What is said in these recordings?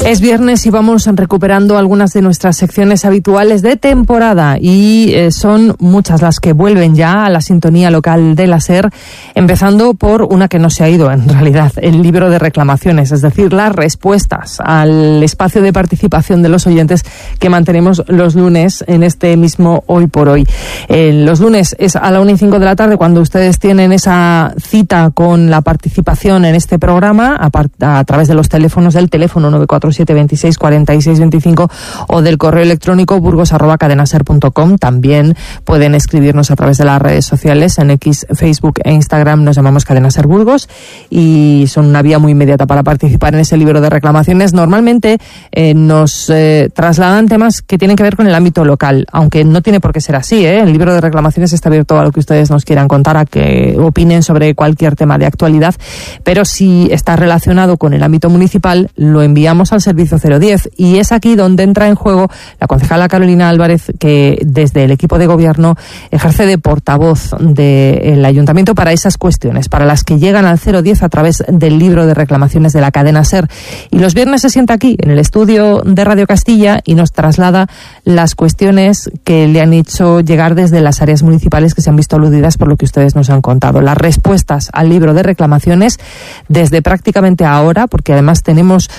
Es viernes y vamos recuperando algunas de nuestras secciones habituales de temporada y son muchas las que vuelven ya a la sintonía local de la SER, empezando por una que no se ha ido en realidad, el libro de reclamaciones, es decir, las respuestas al espacio de participación de los oyentes que mantenemos los lunes en este mismo Hoy por Hoy. Los lunes es a la 1:05 de la tarde cuando ustedes tienen esa cita con la participación en este programa a través de los teléfonos del teléfono 947 26 46 25 o del correo electrónico burgos@cadenaser.com. También pueden escribirnos a través de las redes sociales en X, Facebook e Instagram. Nos llamamos Cadena Ser Burgos y son una vía muy inmediata para participar en ese libro de reclamaciones. Normalmente nos trasladan temas que tienen que ver con el ámbito local, aunque no tiene por qué ser así, ¿eh? El libro de reclamaciones está abierto a lo que ustedes nos quieran contar, a que opinen sobre cualquier tema de actualidad, pero si está relacionado con el ámbito municipal, lo enviamos al servicio 010 y es aquí donde entra en juego la concejala Carolina Álvarez, que desde el equipo de gobierno ejerce de portavoz del ayuntamiento para esas cuestiones, para las que llegan al 010 a través del libro de reclamaciones de la cadena SER. Y los viernes se sienta aquí en el estudio de Radio Castilla y nos traslada las cuestiones que le han hecho llegar desde las áreas municipales que se han visto aludidas por lo que ustedes nos han contado. Las respuestas al libro de reclamaciones desde prácticamente ahora, porque además tenemos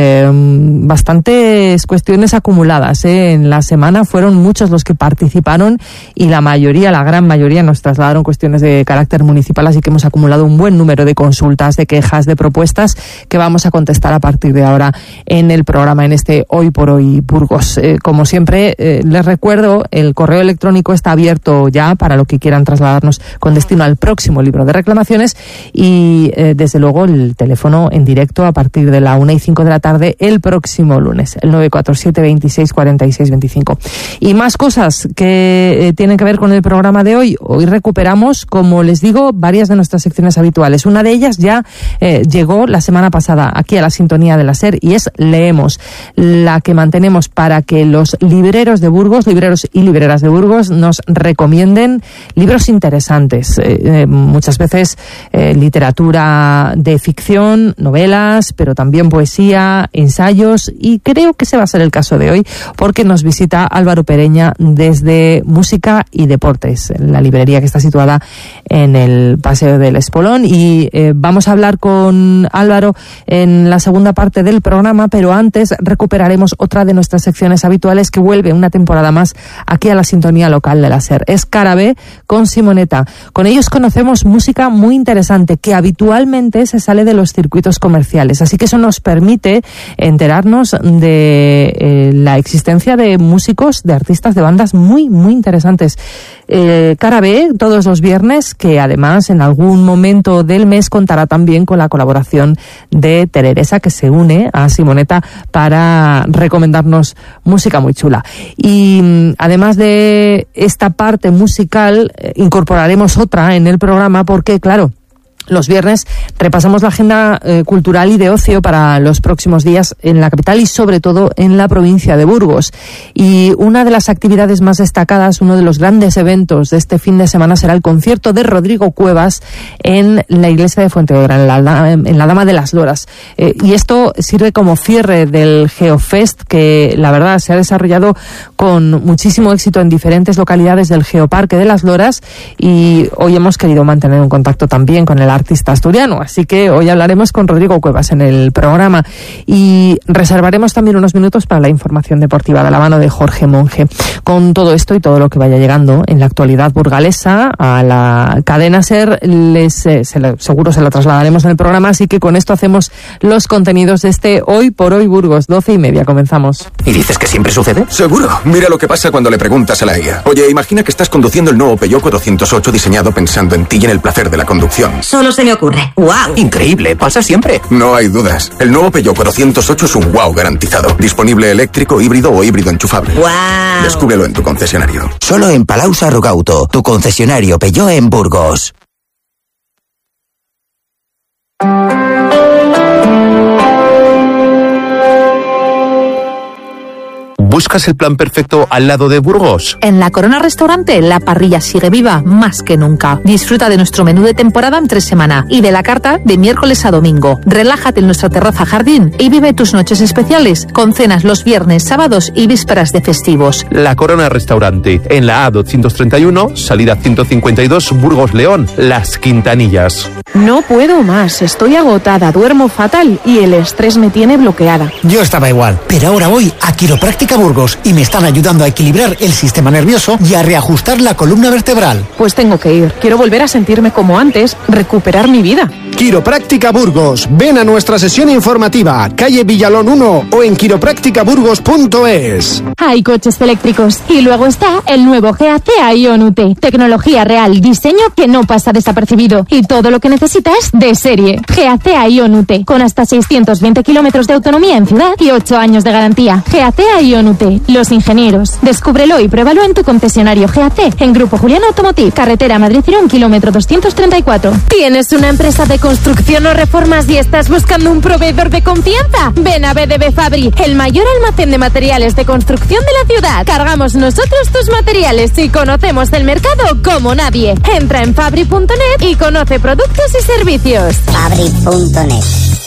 bastantes cuestiones acumuladas, en la semana fueron muchos los que participaron y la gran mayoría nos trasladaron cuestiones de carácter municipal, así que hemos acumulado un buen número de consultas, de quejas, de propuestas que vamos a contestar a partir de ahora en el programa, en este Hoy por Hoy Burgos. Como siempre, les recuerdo, el correo electrónico está abierto ya para lo que quieran trasladarnos con destino al próximo libro de reclamaciones y desde luego el teléfono en directo a partir de la 1:05 de la tarde el próximo lunes, el 947 26 46 25. Y más cosas que tienen que ver con el programa de hoy. Hoy recuperamos, como les digo, varias de nuestras secciones habituales. Una de ellas ya llegó la semana pasada aquí a la sintonía de la SER y es Leemos, la que mantenemos para que los libreros de Burgos, libreros y libreras de Burgos, nos recomienden libros interesantes. Muchas veces literatura de ficción, novelas, pero también poesía, ensayos, y creo que ese va a ser el caso de hoy porque nos visita Álvaro Pereña desde Música y Deportes, la librería que está situada en el Paseo del Espolón, y vamos a hablar con Álvaro en la segunda parte del programa, pero antes recuperaremos otra de nuestras secciones habituales que vuelve una temporada más aquí a la sintonía local de la SER. Es Cara B con Simoneta. Con ellos conocemos música muy interesante que habitualmente se sale de los circuitos comerciales, así que eso nos permite enterarnos de la existencia de músicos, de artistas, de bandas muy, muy interesantes. Cara B, todos los viernes, que además en algún momento del mes contará también con la colaboración de Tereresa, que se une a Simoneta para recomendarnos música muy chula. Y además de esta parte musical, incorporaremos otra en el programa porque, claro, los viernes repasamos la agenda cultural y de ocio para los próximos días en la capital y sobre todo en la provincia de Burgos. Y una de las actividades más destacadas, uno de los grandes eventos de este fin de semana será el concierto de Rodrigo Cuevas en la iglesia de Fuenteodra, en la Dama de las Loras. Y esto sirve como cierre del Geofest, que la verdad se ha desarrollado con muchísimo éxito en diferentes localidades del Geoparque de las Loras, y hoy hemos querido mantener un contacto también con el artista asturiano, así que hoy hablaremos con Rodrigo Cuevas en el programa y reservaremos también unos minutos para la información deportiva de la mano de Jorge Monge. Con todo esto y todo lo que vaya llegando en la actualidad burgalesa a la cadena SER, seguro se lo trasladaremos en el programa, así que con esto hacemos los contenidos de este Hoy por Hoy Burgos, 12:30, comenzamos. ¿Y dices que siempre sucede? Seguro, mira lo que pasa cuando le preguntas a la IA. Oye, imagina que estás conduciendo el nuevo Peugeot 408 diseñado pensando en ti y en el placer de la conducción. Solo se me ocurre. ¡Wow! Increíble, pasa siempre. No hay dudas. El nuevo Peugeot 408 es un wow garantizado. Disponible eléctrico, híbrido o híbrido enchufable. ¡Wow! Descúbrelo en tu concesionario. Solo en Palau Sarrogauto, tu concesionario Peugeot en Burgos. ¿Buscas el plan perfecto al lado de Burgos? En La Corona Restaurante, la parrilla sigue viva más que nunca. Disfruta de nuestro menú de temporada en 3 semanas y de la carta de miércoles a domingo. Relájate en nuestra terraza jardín y vive tus noches especiales con cenas los viernes, sábados y vísperas de festivos. La Corona Restaurante, en la A231, salida 152, Burgos León, Las Quintanillas. No puedo más, estoy agotada, duermo fatal y el estrés me tiene bloqueada. Yo estaba igual, pero ahora voy a Quiropráctica Burgos y me están ayudando a equilibrar el sistema nervioso y a reajustar la columna vertebral. Pues tengo que ir, quiero volver a sentirme como antes, recuperar mi vida. Quiropráctica Burgos, ven a nuestra sesión informativa, calle Villalón 1 o en quiroprácticaburgos.es. Hay coches eléctricos y luego está el nuevo GAC Ion UT. Tecnología real, diseño que no pasa desapercibido y todo lo que necesitas de serie. GAC Ion UT, con hasta 620 kilómetros de autonomía en ciudad y 8 años de garantía. GAC Ion UT, los ingenieros. Descúbrelo y pruébalo en tu concesionario GAC, en Grupo Julián Automotive, carretera Madrid-Cirón, kilómetro 234. ¿Tienes una empresa de construcción o reformas y estás buscando un proveedor de confianza? Ven a BDB Fabri, el mayor almacén de materiales de construcción de la ciudad. Cargamos nosotros tus materiales y conocemos el mercado como nadie. Entra en fabri.net y conoce productos y servicios. Fabri.net.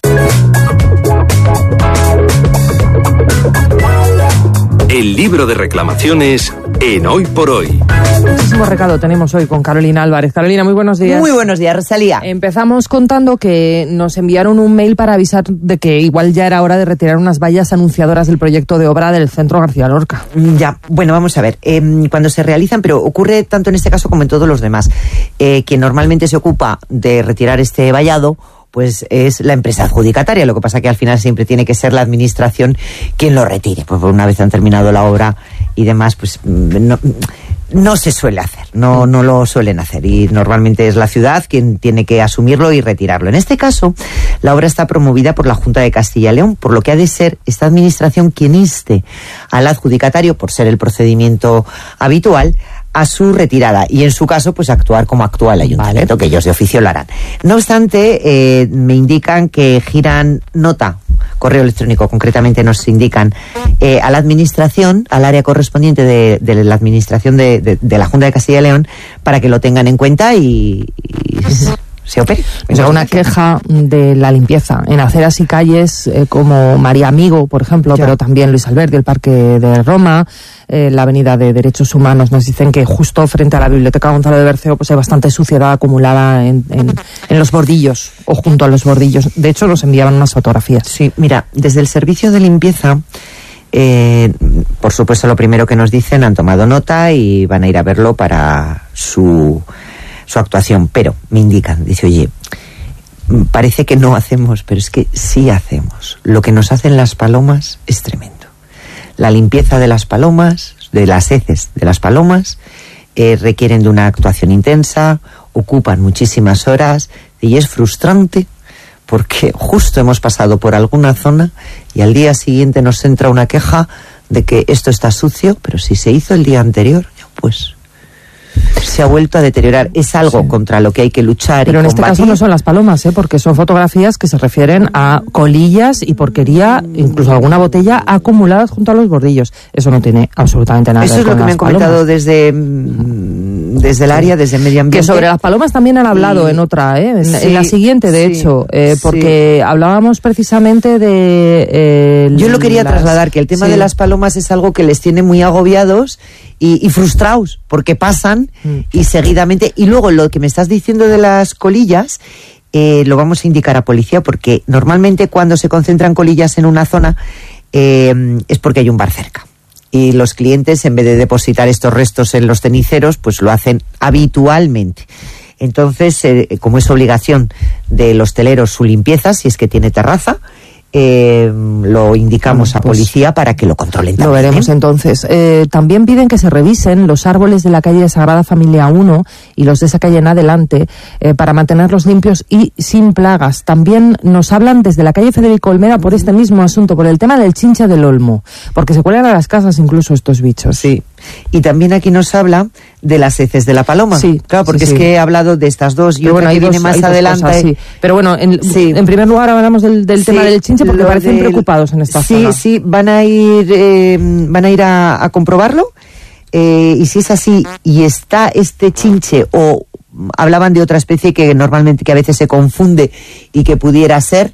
El libro de reclamaciones en Hoy por Hoy. Muchísimo recado tenemos hoy con Carolina Álvarez. Carolina, muy buenos días. Muy buenos días, Rosalía. Empezamos contando que nos enviaron un mail para avisar de que igual ya era hora de retirar unas vallas anunciadoras del proyecto de obra del Centro García Lorca. Ya, bueno, vamos a ver. Cuando se realizan, pero ocurre tanto en este caso como en todos los demás, quien normalmente se ocupa de retirar este vallado pues es la empresa adjudicataria. Lo que pasa que al final siempre tiene que ser la administración quien lo retire. Pues una vez han terminado la obra y demás, pues no se suele hacer, no lo suelen hacer y normalmente es la ciudad quien tiene que asumirlo y retirarlo. En este caso, la obra está promovida por la Junta de Castilla y León, por lo que ha de ser esta administración quien inste al adjudicatario, por ser el procedimiento habitual, a su retirada y en su caso pues actuar como actúa el ayuntamiento, vale, que ellos de oficio lo harán. No obstante, me indican que giran nota, correo electrónico concretamente nos indican, a la administración, al área correspondiente de la administración de la Junta de Castilla y León, para que lo tengan en cuenta y se opere. O sea, una queja de la limpieza en aceras y calles como María Amigo, por ejemplo, ya, pero también Luis Alberdi, el Parque de Roma, la Avenida de Derechos Humanos. Nos dicen que justo frente a la Biblioteca Gonzalo de Berceo pues hay bastante suciedad acumulada en los bordillos o junto a los bordillos. De hecho, nos enviaban unas fotografías. Sí, mira, desde el servicio de limpieza, por supuesto, lo primero que nos dicen, han tomado nota y van a ir a verlo para su actuación, pero me indican, dice, oye, parece que no hacemos, pero es que sí hacemos. Lo que nos hacen las palomas es tremendo. La limpieza de las palomas, de las heces de las palomas, requieren de una actuación intensa, ocupan muchísimas horas y es frustrante porque justo hemos pasado por alguna zona y al día siguiente nos entra una queja de que esto está sucio, pero si se hizo el día anterior, pues se ha vuelto a deteriorar. Es algo contra lo que hay que luchar. Pero y en combatir. este caso no son las palomas, porque son fotografías que se refieren a colillas y porquería, incluso alguna botella acumuladas junto a los bordillos. Eso no tiene absolutamente nada que ver con las palomas. Eso es lo que me han comentado desde el área, desde el medio ambiente. Que sobre las palomas también han hablado en otra, en la siguiente, de hecho, porque hablábamos precisamente de... Yo lo quería trasladar, que el tema de las palomas es algo que les tiene muy agobiados y frustrados, porque pasan y seguidamente... Y luego lo que me estás diciendo de las colillas, lo vamos a indicar a policía, porque normalmente cuando se concentran colillas en una zona es porque hay un bar cerca. Y los clientes, en vez de depositar estos restos en los ceniceros, pues lo hacen habitualmente. Entonces, como es obligación de los hosteleros su limpieza, si es que tiene terraza, lo indicamos a policía para que lo controlen también. Lo veremos entonces. También piden que se revisen los árboles de la calle Sagrada Familia 1 y los de esa calle en adelante para mantenerlos limpios y sin plagas. También nos hablan desde la calle Federico Olmera por este mismo asunto, por el tema del chinche del olmo, porque se cuelan a las casas incluso estos bichos. Sí. Y también aquí nos habla de las heces de la paloma. Sí, claro, porque sí, es que he hablado de estas dos y otra que viene más adelante. Cosas, sí. Pero bueno, en primer lugar hablamos del tema del chinche, porque parecen preocupados en esta zona. Sí, van a ir a comprobarlo. Y si es así y está este chinche, o hablaban de otra especie que normalmente, que a veces se confunde y que pudiera ser,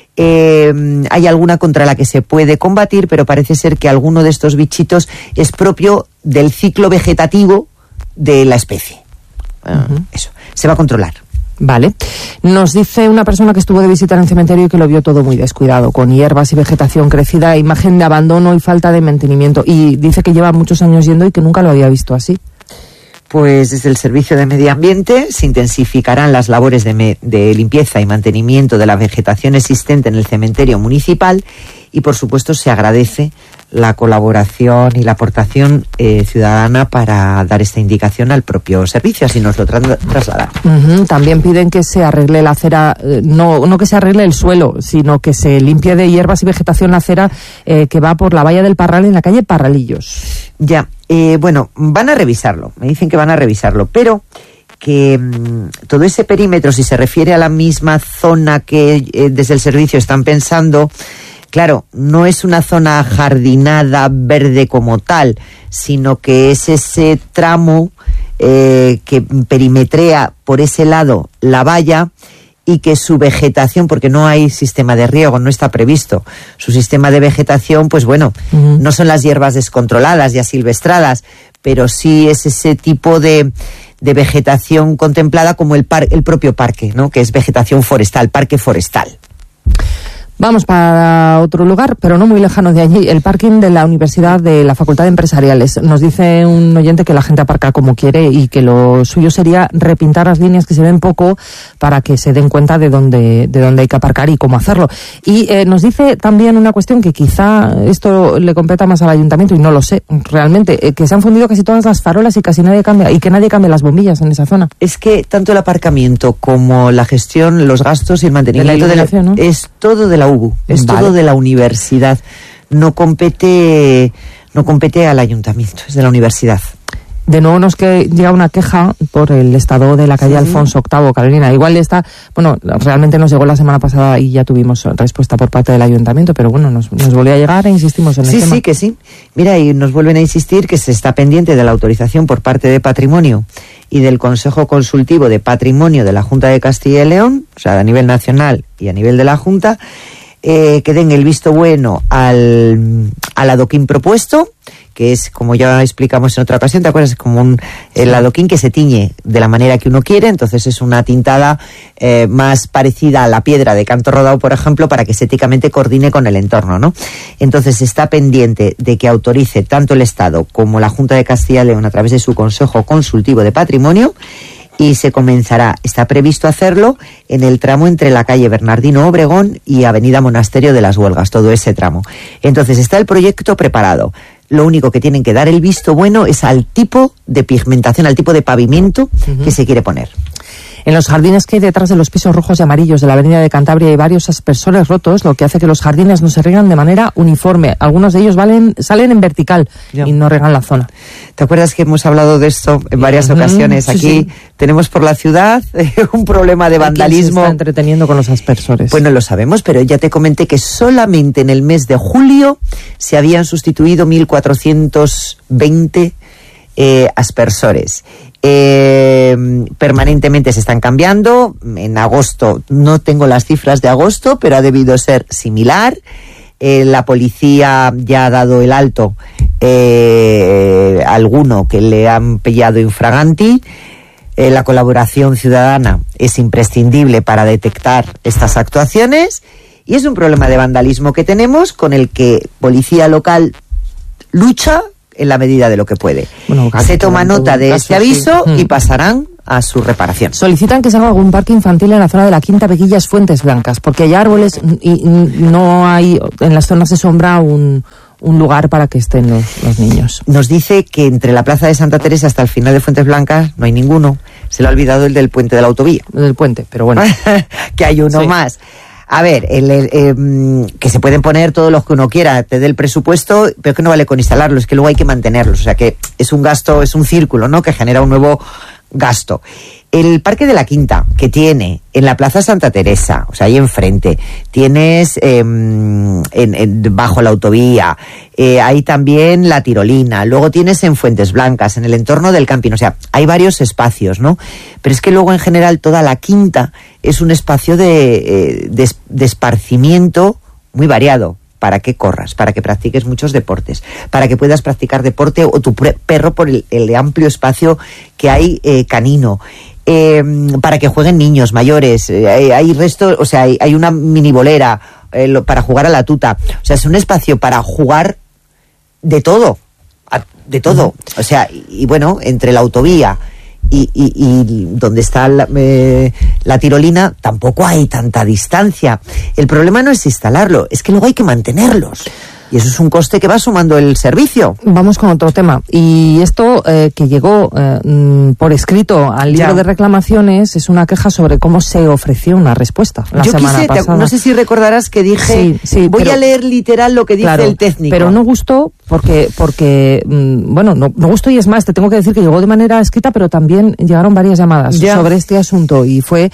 hay alguna contra la que se puede combatir, pero parece ser que alguno de estos bichitos es propio del ciclo vegetativo de la especie. Eso, se va a controlar. Vale. Nos dice una persona que estuvo de visita en el cementerio y que lo vio todo muy descuidado, con hierbas y vegetación crecida, imagen de abandono y falta de mantenimiento. Y dice que lleva muchos años yendo y que nunca lo había visto así. Pues desde el Servicio de Medio Ambiente se intensificarán las labores de limpieza y mantenimiento de la vegetación existente en el cementerio municipal y, por supuesto, se agradece la colaboración y la aportación ciudadana para dar esta indicación al propio servicio, así nos lo trasladan. También piden que se arregle la acera, no que se arregle el suelo, sino que se limpie de hierbas y vegetación la acera que va por la valla del Parral en la calle Parralillos. Ya, bueno, van a revisarlo, me dicen que van a revisarlo, pero que todo ese perímetro, si se refiere a la misma zona que desde el servicio están pensando, claro, no es una zona jardinada verde como tal, sino que es ese tramo que perimetrea por ese lado la valla y que su vegetación, porque no hay sistema de riego, no está previsto, su sistema de vegetación, pues bueno, no son las hierbas descontroladas y asilvestradas, pero sí es ese tipo de vegetación contemplada como el propio parque, ¿no? Que es vegetación forestal, parque forestal. Vamos para otro lugar, pero no muy lejano de allí, el parking de la Universidad de la Facultad de Empresariales. Nos dice un oyente que la gente aparca como quiere y que lo suyo sería repintar las líneas que se ven poco para que se den cuenta de dónde hay que aparcar y cómo hacerlo. Y nos dice también una cuestión que quizá esto le competa más al ayuntamiento y no lo sé realmente, que se han fundido casi todas las farolas y casi nadie cambia, y que nadie cambia las bombillas en esa zona. Es que tanto el aparcamiento como la gestión, los gastos y el mantenimiento ¿no? Es todo de la UBU, es todo de la universidad, no compete al ayuntamiento, es de la universidad. De nuevo nos llega una queja por el estado de la calle Alfonso VIII, Carolina. Igual realmente nos llegó la semana pasada y ya tuvimos respuesta por parte del ayuntamiento, pero bueno, nos volvió a llegar e insistimos en el tema. Sí, que sí. Mira, y nos vuelven a insistir que se está pendiente de la autorización por parte de Patrimonio y del Consejo Consultivo de Patrimonio de la Junta de Castilla y León, o sea, a nivel nacional y a nivel de la Junta, que den el visto bueno al adoquín propuesto, que es, como ya explicamos en otra ocasión, ¿te acuerdas? Es como el adoquín que se tiñe de la manera que uno quiere, entonces es una tintada más parecida a la piedra de canto rodado, por ejemplo, para que estéticamente coordine con el entorno, ¿no? Entonces está pendiente de que autorice tanto el Estado como la Junta de Castilla y León a través de su Consejo Consultivo de Patrimonio, y se comenzará, está previsto hacerlo en el tramo entre la calle Bernardino Obregón y Avenida Monasterio de las Huelgas, todo ese tramo. Entonces está el proyecto preparado. Lo único que tienen que dar el visto bueno es al tipo de pigmentación, al tipo de pavimento que se quiere poner. En los jardines que hay detrás de los pisos rojos y amarillos de la Avenida de Cantabria hay varios aspersores rotos, lo que hace que los jardines no se riegan de manera uniforme. Algunos de ellos salen en vertical y no riegan la zona. ¿Te acuerdas que hemos hablado de esto en varias ocasiones? Aquí tenemos por la ciudad un problema de vandalismo. Se está entreteniendo con los aspersores. Pues no lo sabemos, pero ya te comenté que solamente en el mes de julio se habían sustituido 1.420 aspersores. Permanentemente se están cambiando. En agosto, no tengo las cifras de agosto, pero ha debido ser similar. La policía ya ha dado el alto alguno que le han pillado infraganti. La colaboración ciudadana es imprescindible para detectar estas actuaciones, y es un problema de vandalismo que tenemos, con el que policía local lucha en la medida de lo que puede. Se toma nota de este aviso y pasarán a su reparación. Solicitan que se haga algún parque infantil en la zona de la Quinta Pequillas Fuentes Blancas, porque hay árboles y no hay en las zonas de sombra un lugar para que estén los niños. Nos dice que entre la Plaza de Santa Teresa hasta el final de Fuentes Blancas no hay ninguno. Se le ha olvidado el del puente de la autovía. El del puente, pero bueno. Que hay uno más. A ver, que se pueden poner todos los que uno quiera, te dé el presupuesto, pero que no vale con instalarlos, es que luego hay que mantenerlos. O sea que es un gasto, es un círculo, ¿no? Que genera un nuevo gasto. El Parque de la Quinta, que tiene en la Plaza Santa Teresa, o sea, ahí enfrente, tienes bajo la autovía, hay también la Tirolina, luego tienes en Fuentes Blancas, en el entorno del camping, o sea, hay varios espacios, ¿no? Pero es que luego en general toda la Quinta es un espacio de esparcimiento muy variado, para que corras, para que practiques muchos deportes, para que puedas practicar deporte o tu perro por el amplio espacio que hay canino, para que jueguen niños, mayores, hay resto, o sea, hay una mini bolera para jugar a la tuta, o sea, es un espacio para jugar de todo, o sea, y bueno, entre la autovía y donde está la tirolina tampoco hay tanta distancia. El problema no es instalarlo, es que luego hay que mantenerlos. Y eso es un coste que va sumando el servicio. Vamos con otro tema. Y esto que llegó por escrito al libro de reclamaciones es una queja sobre cómo se ofreció una respuesta la semana pasada. No sé si recordarás que dije, voy a leer literal lo que dice el técnico. Pero no gustó porque bueno, no gustó, y es más, te tengo que decir que llegó de manera escrita, pero también llegaron varias llamadas sobre este asunto, y fue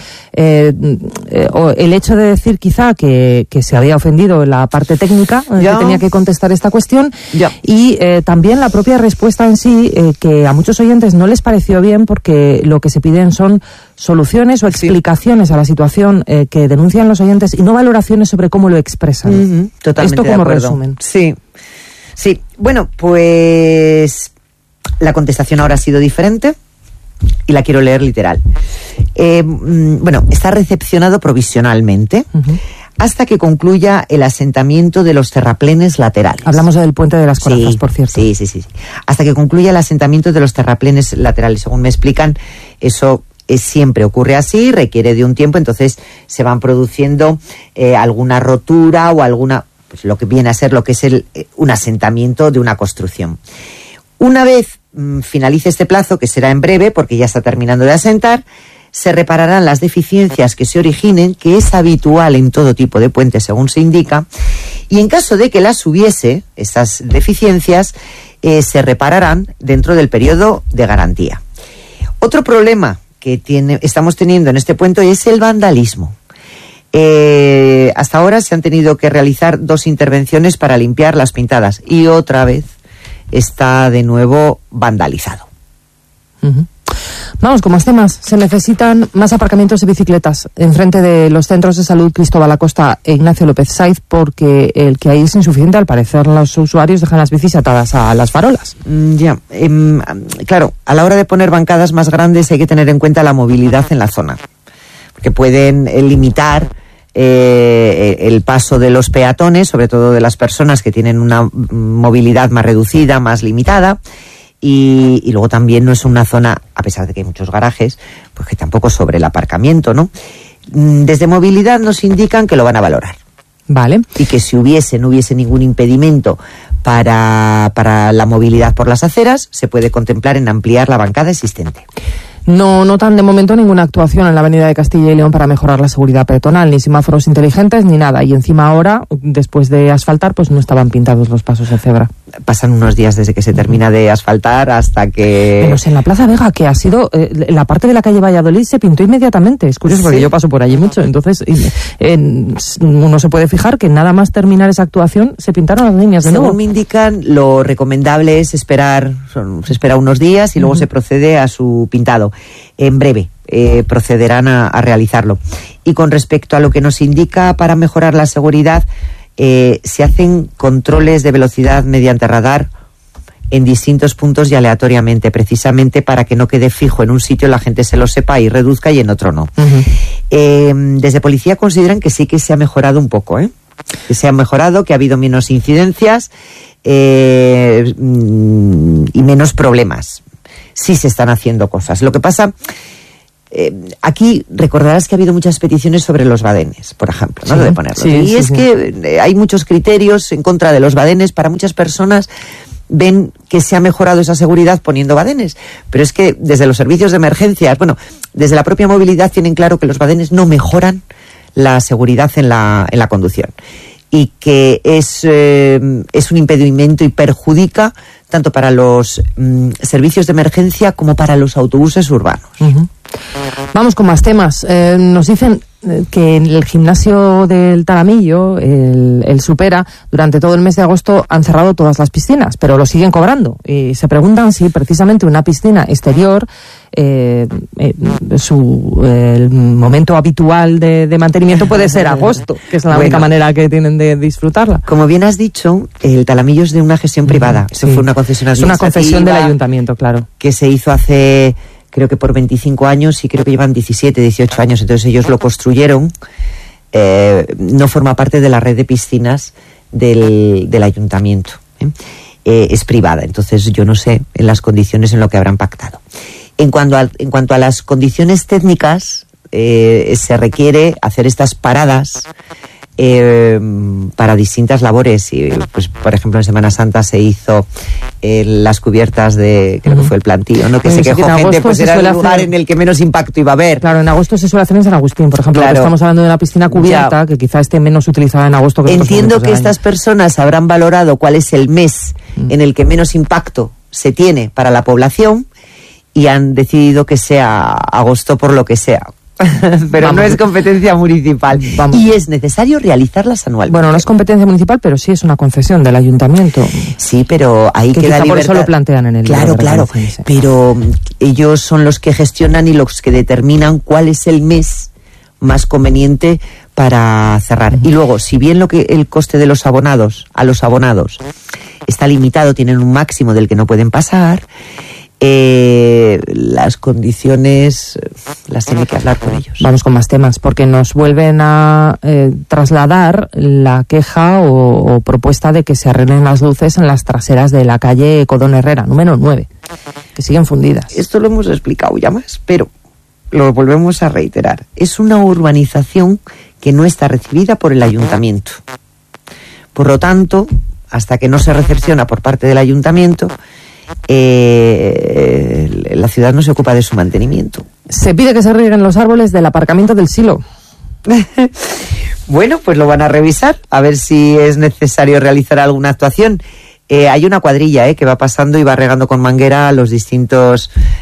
el hecho de decir quizá que se había ofendido la parte técnica que tenía que contestar esta cuestión, y también la propia respuesta en sí, que a muchos oyentes no les pareció bien, porque lo que se piden son soluciones o explicaciones a la situación que denuncian los oyentes, y no valoraciones sobre cómo lo expresan. Totalmente. Esto como de acuerdo. resumen. Sí, bueno, pues la contestación ahora ha sido diferente y la quiero leer literal. Bueno, está recepcionado provisionalmente hasta que concluya el asentamiento de los terraplenes laterales. Hablamos del puente de las Corazas, por cierto. Sí. Hasta que concluya el asentamiento de los terraplenes laterales. Según me explican, eso siempre ocurre así, requiere de un tiempo, entonces se van produciendo alguna rotura o alguna, pues lo que viene a ser lo que es un asentamiento de una construcción. Una vez finalice este plazo, que será en breve porque ya está terminando de asentar, se repararán las deficiencias que se originen, que es habitual en todo tipo de puentes según se indica, y en caso de que las hubiese, estas deficiencias, se repararán dentro del periodo de garantía. Otro problema que estamos teniendo en este puente es el vandalismo. Hasta ahora se han tenido que realizar 2 intervenciones para limpiar las pintadas, y otra vez está de nuevo vandalizado. Vamos con más temas. Se necesitan más aparcamientos de bicicletas enfrente de los centros de salud Cristóbal Acosta e Ignacio López Saiz, porque el que hay es insuficiente. Al parecer, los usuarios dejan las bicis atadas a las farolas. Claro, a la hora de poner bancadas más grandes hay que tener en cuenta la movilidad en la zona, porque pueden limitar el paso de los peatones, sobre todo de las personas que tienen una movilidad más reducida, más limitada. Y luego también no es una zona, a pesar de que hay muchos garajes, pues que tampoco sobre el aparcamiento, ¿no? Desde movilidad nos indican que lo van a valorar. Vale. Y que si no hubiese ningún impedimento para la movilidad por las aceras, se puede contemplar en ampliar la bancada existente. No notan de momento ninguna actuación en la avenida de Castilla y León para mejorar la seguridad peatonal, ni semáforos inteligentes ni nada. Y encima ahora, después de asfaltar, pues no estaban pintados los pasos de cebra. Pasan unos días desde que se termina de asfaltar hasta que... Menos en la Plaza Vega, que ha sido... la parte de la calle Valladolid se pintó inmediatamente. Es curioso porque yo paso por allí mucho. Entonces, uno se puede fijar que nada más terminar esa actuación se pintaron las líneas de nuevo. Según me indican, lo recomendable es se espera unos días y luego se procede a su pintado. En breve procederán a realizarlo. Y con respecto a lo que nos indica para mejorar la seguridad, se hacen controles de velocidad mediante radar en distintos puntos y aleatoriamente, precisamente para que no quede fijo en un sitio, la gente se lo sepa y reduzca, y en otro no. Desde policía consideran que sí que se ha mejorado un poco, que se ha mejorado, que ha habido menos incidencias y menos problemas. Sí se están haciendo cosas. Lo que pasa, aquí recordarás que ha habido muchas peticiones sobre los badenes, por ejemplo, ¿no? De ponerlos. Que hay muchos criterios en contra de los badenes. Para muchas personas ven que se ha mejorado esa seguridad poniendo badenes, pero es que desde los servicios de emergencias, desde la propia movilidad tienen claro que los badenes no mejoran la seguridad en la conducción. Y que es un impedimento y perjudica tanto para los servicios de emergencia como para los autobuses urbanos. Uh-huh. Vamos con más temas. Nos dicen que en el gimnasio del Talamillo, el Supera, durante todo el mes de agosto han cerrado todas las piscinas, pero lo siguen cobrando. Y se preguntan si precisamente una piscina exterior, el momento habitual de mantenimiento puede ser agosto, que es la única manera que tienen de disfrutarla. Como bien has dicho, el Talamillo es de una gestión privada. Eso fue una concesión administrativa. Es una concesión del ayuntamiento, claro. Que se hizo hace, creo que por 25 años, y creo que llevan 17, 18 años, entonces ellos lo construyeron. No forma parte de la red de piscinas del ayuntamiento. Es privada, entonces yo no sé en las condiciones en lo que habrán pactado. En cuanto a las condiciones técnicas, se requiere hacer estas paradas para distintas labores. Y, pues, por ejemplo, en Semana Santa se hizo las cubiertas de, creo que fue el plantío, ¿no? Que se quejó gente, pues era el lugar en el que menos impacto iba a haber. Claro, en agosto se suele hacer en San Agustín, por ejemplo. Claro. Estamos hablando de una piscina cubierta, que quizá esté menos utilizada en agosto que Entiendo que estas personas habrán valorado cuál es el mes en el que menos impacto se tiene para la población y han decidido que sea agosto por lo que sea. Pero no es competencia municipal. Y es necesario realizarlas anualmente. Bueno, no es competencia municipal, pero sí es una concesión del ayuntamiento. Sí, pero ahí queda libertad. Por eso lo plantean en el libro. Claro. Pero ellos son los que gestionan y los que determinan cuál es el mes más conveniente para cerrar. Y luego, si bien el coste de los abonados, a los abonados, está limitado, tienen un máximo del que no pueden pasar, las condiciones las tiene que hablar con ellos. Vamos con más temas, porque nos vuelven a trasladar la queja o propuesta de que se arreglen las luces en las traseras de la calle Codón Herrera, número 9, que siguen fundidas. Esto lo hemos explicado ya más, pero lo volvemos a reiterar. Es una urbanización que no está recibida por el ayuntamiento. Por lo tanto, hasta que no se recepciona por parte del ayuntamiento, la ciudad no se ocupa de su mantenimiento. Se pide que se rieguen los árboles del aparcamiento del Silo. Bueno, pues lo van a revisar, a ver si es necesario realizar alguna actuación. Hay una cuadrilla que va pasando y va regando con manguera el distinto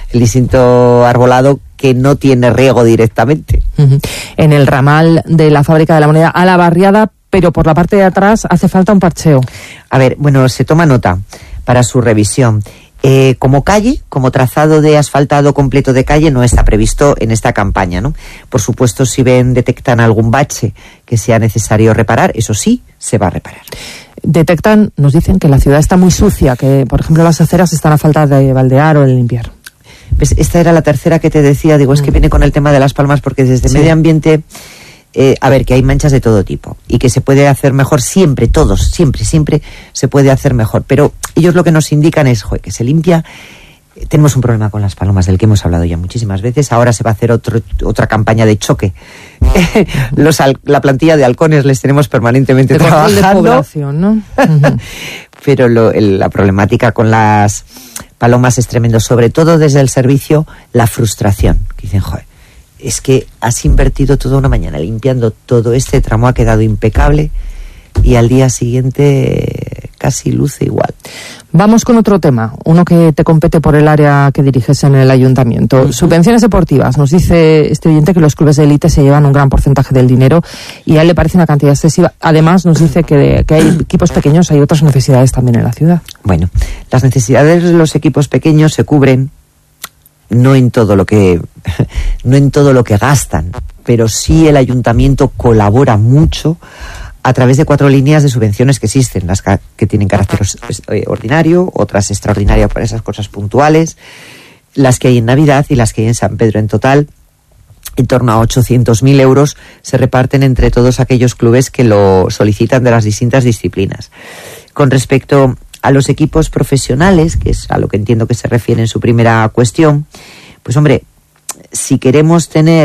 arbolado que no tiene riego directamente. En el ramal de la Fábrica de la Moneda a la Barriada, pero por la parte de atrás hace falta un parcheo. A ver, bueno, se toma nota para su revisión. Como calle, como trazado de asfaltado completo de calle, no está previsto en esta campaña, ¿no? Por supuesto, si detectan algún bache que sea necesario reparar, eso sí, se va a reparar. Detectan, nos dicen que la ciudad está muy sucia, que por ejemplo las aceras están a falta de baldear o de limpiar. Pues esta era la tercera que te decía, es que viene con el tema de las palmas, porque desde Medio Ambiente, a ver, que hay manchas de todo tipo y que se puede hacer mejor siempre, siempre se puede hacer mejor, pero ellos lo que nos indican es que se limpia. Tenemos un problema con las palomas del que hemos hablado ya muchísimas veces. Ahora se va a hacer otra campaña de choque. La plantilla de halcones les tenemos permanentemente trabajando. De población, ¿no? Pero la problemática con las palomas es tremendo, sobre todo desde el servicio, la frustración. Que dicen, es que has invertido toda una mañana limpiando todo este tramo, ha quedado impecable y al día siguiente casi luce igual. Vamos con otro tema, uno que te compete por el área que diriges en el ayuntamiento. Subvenciones deportivas. Nos dice este oyente que los clubes de élite se llevan un gran porcentaje del dinero y a él le parece una cantidad excesiva. Además, nos dice que hay equipos pequeños, hay otras necesidades también en la ciudad. Bueno, las necesidades de los equipos pequeños se cubren no en todo lo que gastan, pero sí el ayuntamiento colabora mucho a través de 4 líneas de subvenciones que existen, las que tienen carácter ordinario, otras extraordinarias para esas cosas puntuales, las que hay en Navidad y las que hay en San Pedro. En total, en torno a 800.000 euros se reparten entre todos aquellos clubes que lo solicitan de las distintas disciplinas. Con respecto a los equipos profesionales, que es a lo que entiendo que se refiere en su primera cuestión, pues hombre, si queremos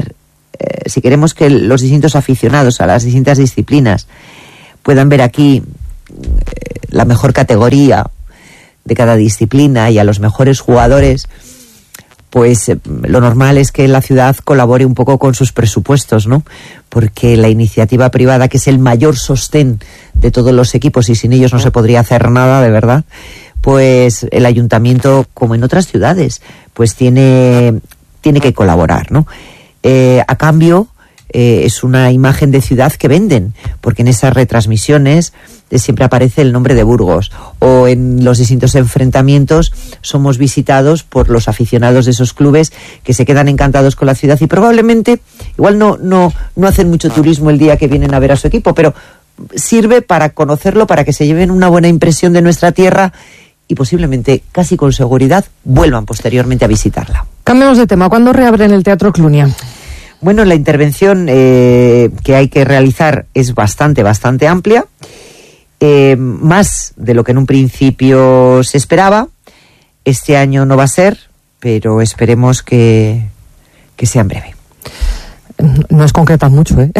que los distintos aficionados a las distintas disciplinas puedan ver aquí la mejor categoría de cada disciplina y a los mejores jugadores, pues lo normal es que la ciudad colabore un poco con sus presupuestos, ¿no? Porque la iniciativa privada, que es el mayor sostén de todos los equipos, y sin ellos no se podría hacer nada, de verdad, pues el ayuntamiento, como en otras ciudades, pues tiene que colaborar, ¿no? A cambio, es una imagen de ciudad que venden, porque en esas retransmisiones siempre aparece el nombre de Burgos, o en los distintos enfrentamientos somos visitados por los aficionados de esos clubes que se quedan encantados con la ciudad y probablemente igual no hacen mucho turismo el día que vienen a ver a su equipo, pero sirve para conocerlo, para que se lleven una buena impresión de nuestra tierra y posiblemente, casi con seguridad, vuelvan posteriormente a visitarla. Cambiemos de tema. ¿Cuándo reabren el Teatro Clunia? Bueno, la intervención que hay que realizar es bastante amplia, más de lo que en un principio se esperaba. Este año no va a ser, pero esperemos que sea en breve. No es concretar mucho, ¿eh?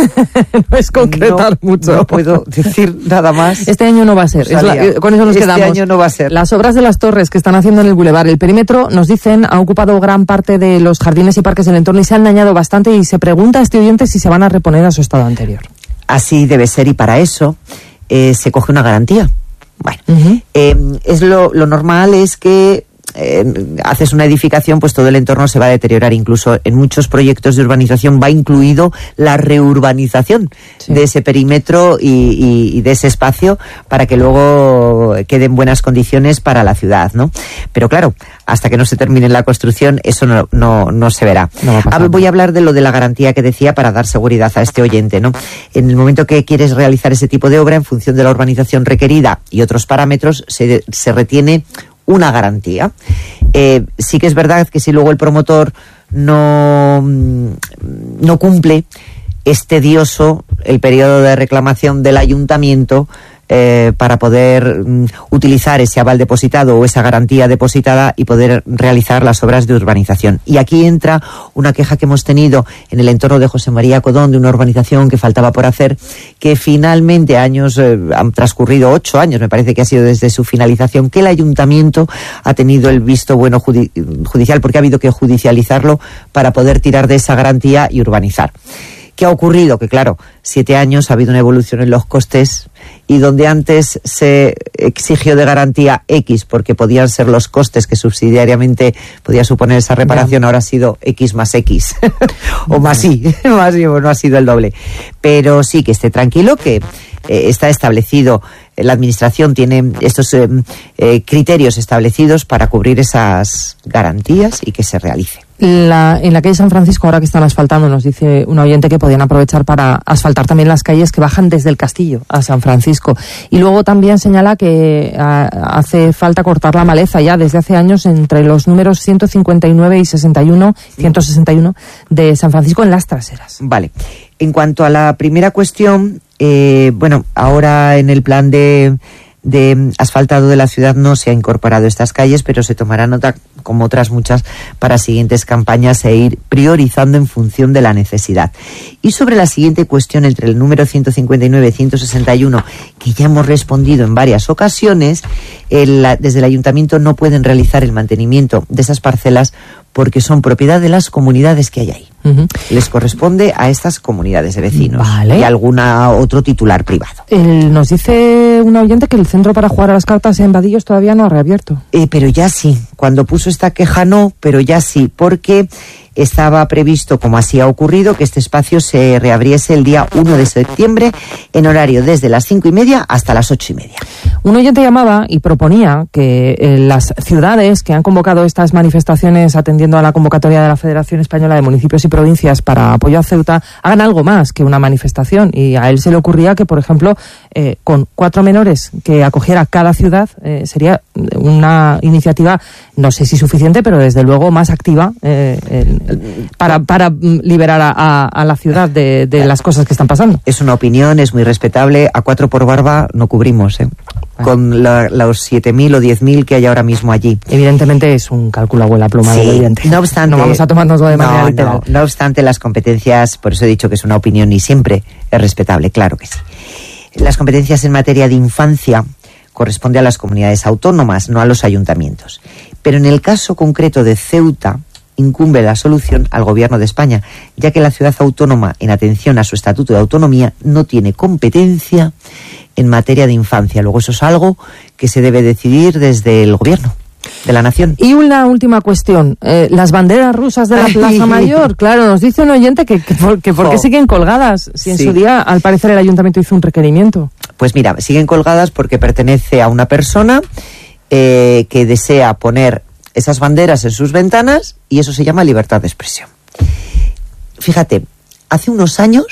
No es concretar mucho. No puedo decir nada más. Este año no va a ser. Con eso nos quedamos. Este año no va a ser. Las obras de las torres que están haciendo en el bulevar, el perímetro, nos dicen, ha ocupado gran parte de los jardines y parques del entorno y se han dañado bastante, y se pregunta a este oyente si se van a reponer a su estado anterior. Así debe ser, y para eso se coge una garantía. Bueno, es lo normal es que haces una edificación, pues todo el entorno se va a deteriorar. Incluso en muchos proyectos de urbanización va incluido la reurbanización de ese perímetro y de ese espacio para que luego quede en buenas condiciones para la ciudad, ¿no? Pero claro, hasta que no se termine la construcción, eso no se verá. Voy a hablar de lo de la garantía que decía para dar seguridad a este oyente, ¿no? En el momento que quieres realizar ese tipo de obra, en función de la urbanización requerida y otros parámetros, se retiene una garantía. Sí que es verdad que si luego el promotor no cumple, es tedioso el periodo de reclamación del ayuntamiento para poder utilizar ese aval depositado o esa garantía depositada y poder realizar las obras de urbanización. Y aquí entra una queja que hemos tenido en el entorno de José María Codón, de una urbanización que faltaba por hacer, que finalmente han transcurrido 8 años, me parece que ha sido desde su finalización, que el ayuntamiento ha tenido el visto bueno judicial, porque ha habido que judicializarlo para poder tirar de esa garantía y urbanizar. ¿Qué ha ocurrido? Que claro, 7 años ha habido una evolución en los costes, y donde antes se exigió de garantía X porque podían ser los costes que subsidiariamente podía suponer esa reparación, ahora ha sido X más X o más Y, no ha sido el doble. Pero sí, que esté tranquilo, que está establecido, la administración tiene estos criterios establecidos para cubrir esas garantías y que se realice. En la calle San Francisco, ahora que están asfaltando, nos dice un oyente que podían aprovechar para asfaltar también las calles que bajan desde el Castillo a San Francisco. Y luego también señala que hace falta cortar la maleza ya desde hace años entre los números 159 y 161 de San Francisco en las traseras. Vale. En cuanto a la primera cuestión, ahora en el plan de asfaltado de la ciudad no se ha incorporado estas calles, pero se tomará nota, como otras muchas, para siguientes campañas e ir priorizando en función de la necesidad. Y sobre la siguiente cuestión, entre el número 159 y 161, que ya hemos respondido en varias ocasiones, desde el ayuntamiento no pueden realizar el mantenimiento de esas parcelas porque son propiedad de las comunidades que hay ahí. Les corresponde a estas comunidades de vecinos y alguna otro titular privado. Nos dice un oyente que el centro para jugar a las cartas en Vadillos todavía no ha reabierto. Pero ya sí, cuando puso esta queja no, pero ya sí, porque estaba previsto, como así ha ocurrido, que este espacio se reabriese el día 1 de septiembre en horario desde las 5:30 hasta las 8:30. Un oyente llamaba y proponía que las ciudades que han convocado estas manifestaciones atendiendo a la convocatoria de la Federación Española de Municipios y Provincias para apoyo a Ceuta hagan algo más que una manifestación, y a él se le ocurría que, por ejemplo, con 4 menores que acogiera cada ciudad sería una iniciativa, no sé si suficiente, pero desde luego más activa para liberar a la ciudad de las cosas que están pasando. Es una opinión, es muy respetable. A 4 por barba no cubrimos, con los 7.000 o 10.000 que hay ahora mismo allí. Evidentemente es un cálculo abuela pluma del oyente. No obstante, no vamos a tomárnoslo de manera literal. No obstante, las competencias, por eso he dicho que es una opinión y siempre es respetable, claro que sí. Las competencias en materia de infancia corresponde a las comunidades autónomas, no a los ayuntamientos. Pero en el caso concreto de Ceuta, incumbe la solución al Gobierno de España, ya que la ciudad autónoma, en atención a su estatuto de autonomía, no tiene competencia en materia de infancia. Luego eso es algo que se debe decidir desde el Gobierno de la Nación. Y una última cuestión, las banderas rusas de la Plaza Mayor, claro, nos dice un oyente que por qué siguen colgadas, si en su día, al parecer, el Ayuntamiento hizo un requerimiento. Pues mira, siguen colgadas porque pertenece a una persona que desea poner esas banderas en sus ventanas y eso se llama libertad de expresión. Fíjate, hace unos años